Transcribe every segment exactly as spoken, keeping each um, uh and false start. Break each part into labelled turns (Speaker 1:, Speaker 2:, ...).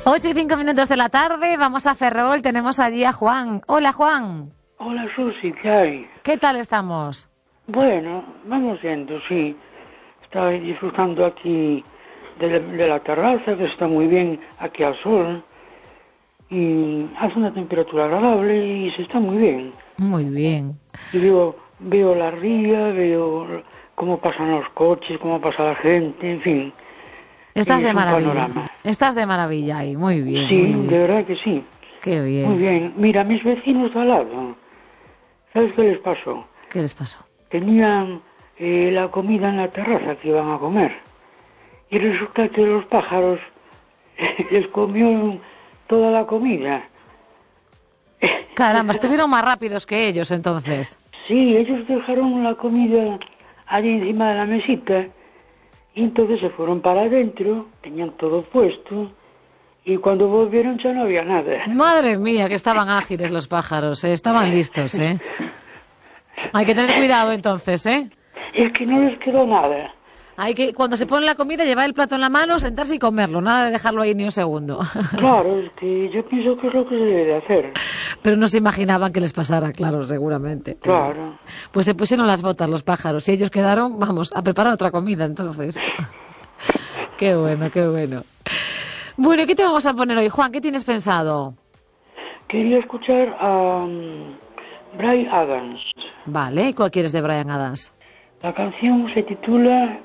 Speaker 1: Ocho y cinco minutos de la tarde, vamos a Ferrol, tenemos allí a Juan. Hola, Juan.
Speaker 2: Hola, Susi, ¿qué hay?
Speaker 1: ¿Qué tal estamos?
Speaker 2: Bueno, vamos yendo, sí. Estoy disfrutando aquí de la, de la terraza, que está muy bien aquí al sol. Y hace una temperatura agradable y se está muy bien.
Speaker 1: Muy bien.
Speaker 2: Y veo, veo la ría, veo cómo pasan los coches, cómo pasa la gente, en fin.
Speaker 1: Estás de maravilla.
Speaker 2: Panorama.
Speaker 1: Estás de maravilla ahí, muy bien.
Speaker 2: Sí,
Speaker 1: muy bien.
Speaker 2: de verdad que sí.
Speaker 1: Qué bien.
Speaker 2: Muy bien. Mira, mis vecinos de al lado, ¿sabes qué les pasó?
Speaker 1: ¿Qué les pasó?
Speaker 2: Tenían eh, la comida en la terraza que iban a comer. Y resulta que los pájaros les comieron toda la comida.
Speaker 1: Caramba, estuvieron más rápidos que ellos entonces.
Speaker 2: Sí, ellos dejaron la comida allí encima de la mesita. Y entonces se fueron para adentro, tenían todo puesto. Y cuando volvieron ya no había nada.
Speaker 1: Madre mía, que estaban ágiles los pájaros, ¿eh? Estaban listos, ¿eh? Hay que tener cuidado entonces, ¿eh?
Speaker 2: Es que no les quedó nada.
Speaker 1: Hay que, cuando se pone la comida, llevar el plato en la mano, sentarse y comerlo, nada de dejarlo ahí ni un segundo.
Speaker 2: Claro, es que yo pienso que es lo que se debe de hacer.
Speaker 1: Pero no se imaginaban que les pasara, claro, seguramente.
Speaker 2: Claro.
Speaker 1: Pues se pusieron las botas los pájaros y ellos quedaron, vamos, a preparar otra comida entonces. Qué bueno, qué bueno. Bueno, ¿qué te vamos a poner hoy, Juan? ¿Qué tienes pensado?
Speaker 2: Quería escuchar a um, Bryan Adams.
Speaker 1: Vale, ¿cuál quieres de Bryan Adams?
Speaker 2: La canción se titula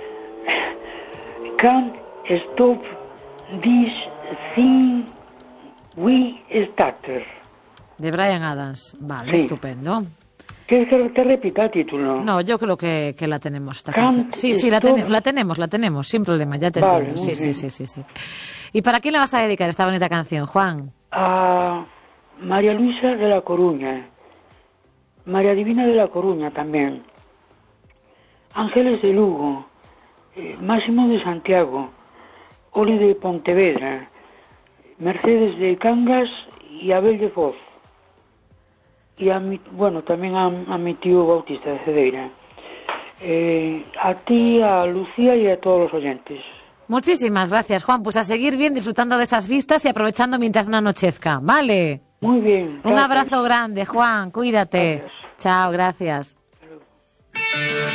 Speaker 2: Can't Stop This Thing We Started.
Speaker 1: De Bryan Adams. Vale,
Speaker 2: Sí.
Speaker 1: estupendo.
Speaker 2: ¿Quieres que te repita el título?
Speaker 1: No, yo creo que, que la tenemos. Esta
Speaker 2: Can't
Speaker 1: canción. Sí, sí, la,
Speaker 2: Stop.
Speaker 1: ten- la tenemos, la tenemos, sin problema, ya te
Speaker 2: Vale,
Speaker 1: entiendo.
Speaker 2: muy
Speaker 1: Sí, sí,
Speaker 2: bien.
Speaker 1: sí, sí, sí. ¿Y para quién le vas a dedicar esta bonita canción, Juan?
Speaker 2: A María Luisa de La Coruña. María Divina de La Coruña también. Ángeles de Lugo. eh, Máximo de Santiago. Oli de Pontevedra. Mercedes de Cangas y Abel de Foz. Y a mi, bueno, también a, a mi tío Bautista de Cedeira. Eh, a ti, a Lucía y a todos los oyentes.
Speaker 1: Muchísimas gracias, Juan. Pues a seguir bien, disfrutando de esas vistas y aprovechando mientras no anochezca. Vale.
Speaker 2: Muy bien.
Speaker 1: Un
Speaker 2: gracias.
Speaker 1: abrazo grande, Juan. Cuídate.
Speaker 2: Gracias.
Speaker 1: Chao, gracias.